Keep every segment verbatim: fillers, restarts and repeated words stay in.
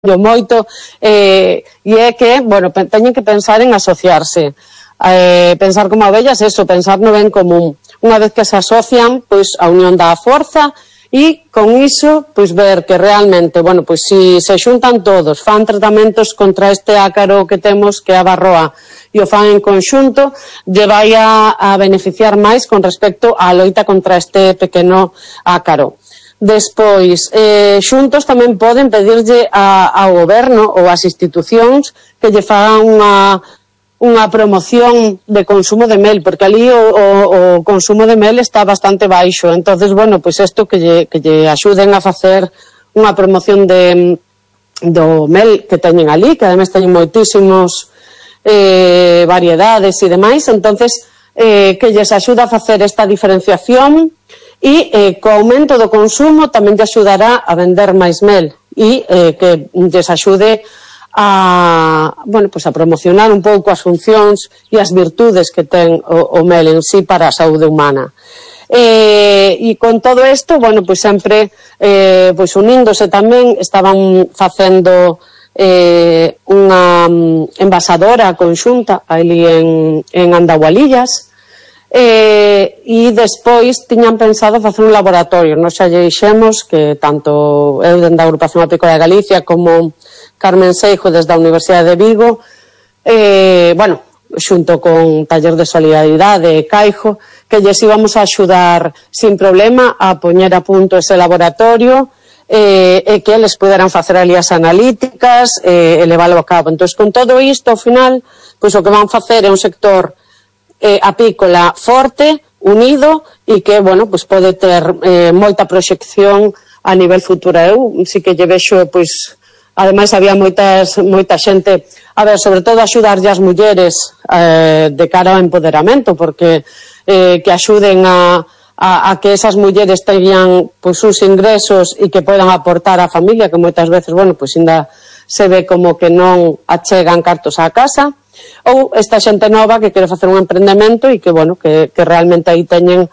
moito, eh, e é que, bueno, teñen que pensar en asociarse, eh, pensar como abellas, eso, pensar no ben común. Unha vez que se asocian, pois a unión dá a forza, e con iso, pois ver que realmente, bueno, pois si se xuntan todos, fan tratamentos contra este ácaro que temos, que é a varroa, e o fan en conxunto, lle vai a, a beneficiar máis con respecto á loita contra este pequeno ácaro. Despois, eh, xuntos tamén poden pedirlle a, ao goberno ou ás institucións que lle fagan unha, unha promoción de consumo de mel, porque ali o, o, o consumo de mel está bastante baixo. Entonces, bueno, pois isto que lle, que lle axuden a facer unha promoción de, do mel que teñen ali, que ademais teñen moitísimos eh, variedades e demais. Entonces, eh, que lles axuda a facer esta diferenciación. E eh, co aumento do consumo tamén te axudará a vender máis mel e eh, que lles axude a, bueno, pues a promocionar un pouco as funcións e as virtudes que ten o, o mel en sí para a saúde humana. Eh, e con todo isto, bueno, pues sempre eh, pues uníndose tamén, estaban facendo eh, unha envasadora conxunta ali en, en Andahualillas. Eh, e despois tiñan pensado facer un laboratorio. Nos xa lle dixemos que tanto eu dende a Agrupación Apícola de Galicia como Carmen Seijo desde a Universidade de Vigo, eh, bueno, xunto con Taller de Solidaridade e Caijo, que lles íbamos a axudar sin problema a poñer a punto ese laboratorio eh, e que eles puderan facer ali as analíticas e eh, leválo a cabo. Entón, con todo isto, ao final, pois o que van facer é un sector Eh, apícola forte, unido e que, bueno, pues pode ter eh, moita proxección a nivel futuro. Eu si que lle vexo, pois, ademais había moitas, moita xente, a ver, sobre todo axudarlle as mulleres eh, de cara ao empoderamento, porque eh, que axuden a, a, a que esas mulleres teñan pois uns ingresos e que podan aportar á familia, que moitas veces, bueno, pois ainda se ve como que non achegan cartos á casa. Ou esta xente nova que quere facer un emprendemento e que, bueno, que, que realmente aí teñen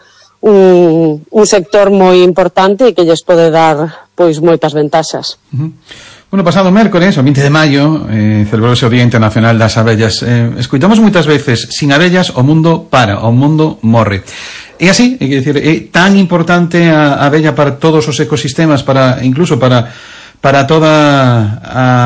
un, un sector moi importante e que lles pode dar, pois, moitas ventaxas. Uh-huh. Bueno, pasado mércores, o vinte de maio, eh, celebrouse o Día Internacional das Abellas. Eh, escuitamos moitas veces, sin abellas o mundo para, o mundo morre. E así, é dicir, é tan importante a abella para todos os ecosistemas, para incluso para para toda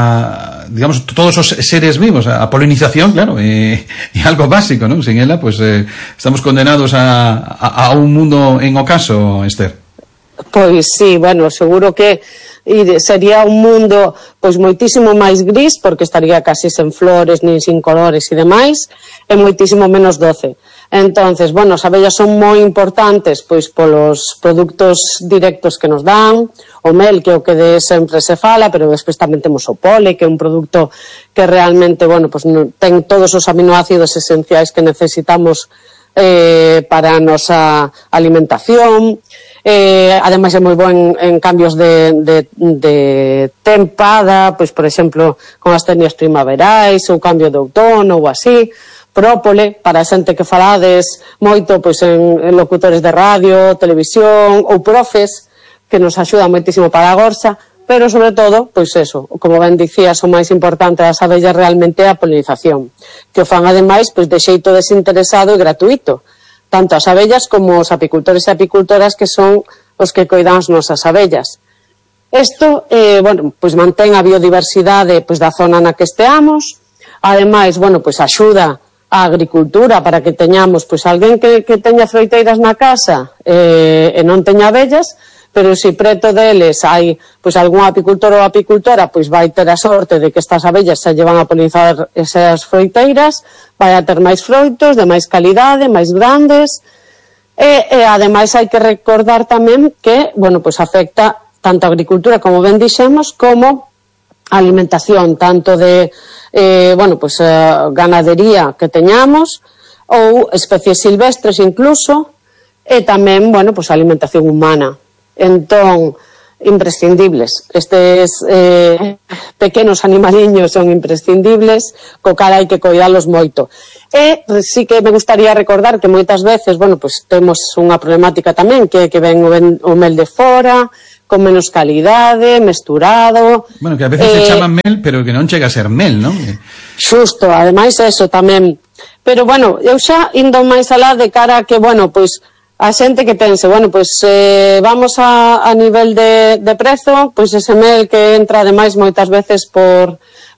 a, digamos, todos os seres vivos. A polinización, claro, é, é algo básico, ¿no? Sin ela, pues eh, estamos condenados a, a, a un mundo en ocaso, Esther. Pois sí, bueno, seguro que sería un mundo pois moitísimo máis gris, porque estaría casi sen flores, nin sin colores e demais, e moitísimo menos doce. Entonces, bueno, as abellas son moi importantes pois polos produtos directos que nos dan, o mel, que é o que de sempre se fala, pero despois tamén temos o pole, que é un produto que realmente, bueno, pois ten todos os aminoácidos esenciais que necesitamos eh, para a nosa alimentación. Eh, ademais é moi bo en, en cambios de, de, de tempada, pois por exemplo con as tenias primaverais ou cambio de outono ou así. Própole, para a xente que falades moito pois en, en locutores de radio, televisión ou profes, que nos axuda moitísimo para a gorxa, pero sobre todo, pois eso, como ben dicías, o máis importante das abellas realmente é a polinización, que o fan ademais pois de xeito desinteresado e gratuito, tanto as abellas como os apicultores e apicultoras que son os que coidan as nosas abellas. Isto, eh, bueno, pois mantén a biodiversidade pois da zona na que esteamos, ademais, bueno, pois axuda a agricultura para que teñamos pois alguén que, que teña froiteiras na casa eh, e non teña abellas, pero se preto deles hai pois algún apicultor ou apicultora, pois vai ter a sorte de que estas abellas se llevan a polinizar esas froiteiras, vai a ter máis froitos de máis calidade, máis grandes, e, e ademais hai que recordar tamén que, bueno, pois afecta tanto a agricultura, como ben dixemos, como a alimentación, tanto de eh, bueno, pois, eh, ganadería que teñamos, ou especies silvestres incluso, e tamén, bueno, pois a alimentación humana. Entón, imprescindibles. Estes eh, pequenos animaliños son imprescindibles, co cal hai que coidalos moito. E sí que me gustaría recordar que moitas veces, bueno, pois temos unha problemática tamén, que é que ven o, ven o mel de fora, con menos calidade, mesturado. Bueno, que a veces eh, se chaman mel, pero que non chega a ser mel, non? Xusto, ademais eso tamén. Pero, bueno, eu xa indo máis alá de cara a que, bueno, pois, a xente que pense, bueno, pois, eh, vamos a, a nivel de, de prezo, pois ese mel que entra ademais moitas veces por,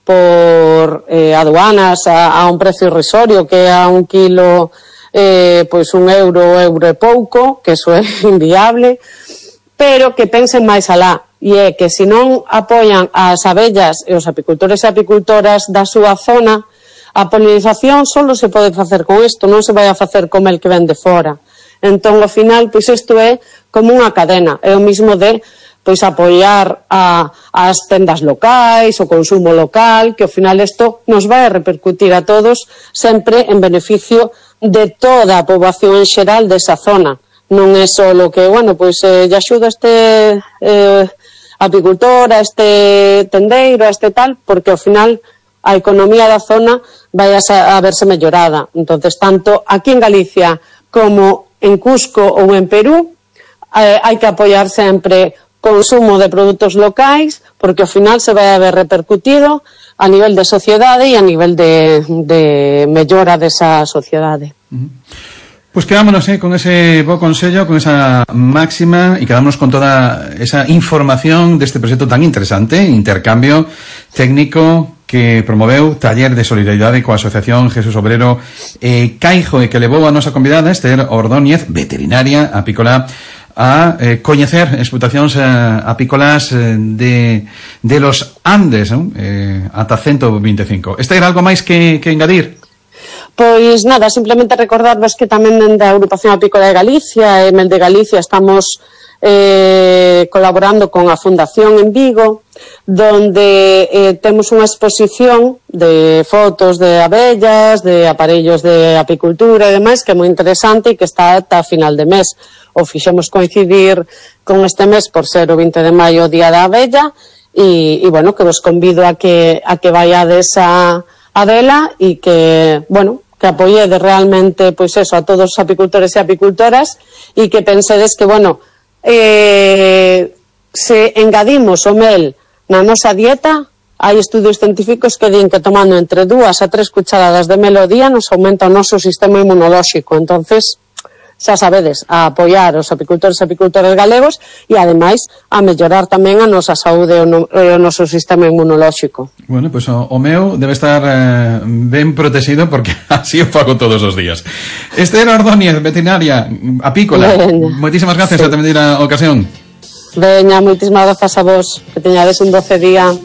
por eh, aduanas a, a un precio irrisorio, que a un kilo, eh, pois un euro, euro e pouco, que eso é inviable, pero que pensen máis alá, e é que se non apoian as abellas e os apicultores e apicultoras da súa zona, a polinización solo se pode facer con isto, non se vai a facer con el que ven de fora. Entón, ao final, pois isto é como unha cadena, é o mismo de pois apoiar a, as tendas locais, o consumo local, que ao final isto nos vai a repercutir a todos sempre en beneficio de toda a poboación en xeral desa zona. Non é só o que, bueno, pois eh, lle axuda este eh, apicultor, a este tendeiro, a este tal, porque ao final a economía da zona vai a, a verse mellorada. Entonces, tanto aquí en Galicia como en Cusco ou en Perú, eh, hai que apoiar sempre consumo de produtos locais, porque ao final se vai a ver repercutido a nivel de sociedade e a nivel de, de mellora desa sociedade. Uh-huh. Pues quedámonos eh, con ese bo consello, con esa máxima, y quedámonos con toda esa información de este proxecto tan interesante, intercambio técnico que promoveu Taller de Solidaridade coa Asociación Jesús Obrero eh, Caijo, e que levou a nosa convidada Esther Ordóñez, veterinaria apícola, a eh, coñecer explotacións eh, apícolas eh, de, de los Andes, ¿no? eh, ata ciento veinticinco. Esther, algo máis que, que engadir? Pois nada, simplemente recordarvos que tamén da Agrupación Apícola de Galicia e Mel de Galicia estamos eh, colaborando con a Fundación en Vigo, donde eh, temos unha exposición de fotos de abellas, de aparellos de apicultura e demais, que é moi interesante e que está ata final de mes. O fixemos coincidir con este mes por ser o vinte de maio o Día da Abella e, e bueno, que vos convido a que, a que vaiades a, a vela e que, bueno, que apoiedes realmente, pois eso, a todos os apicultores e apicultoras e que pensedes que, bueno, eh, se engadimos o mel na nosa dieta, hai estudios científicos que din que tomando entre dúas a tres cucharadas de mel ao día nos aumenta o noso sistema inmunolóxico. Entonces, xa sabedes, a apoiar os apicultores e apicultoras galegos e, ademais, a mellorar tamén a nosa saúde e o, no, o noso sistema inmunolóxico. Bueno, pois pues, o, o meu debe estar eh, ben protegido porque así o fago todos os días. Esther Ordóñez, veterinaria apícola, moitísimas gracias sí. a tamén a ocasión. Veña, moitísimas grazas a vos, que teñades un doce día.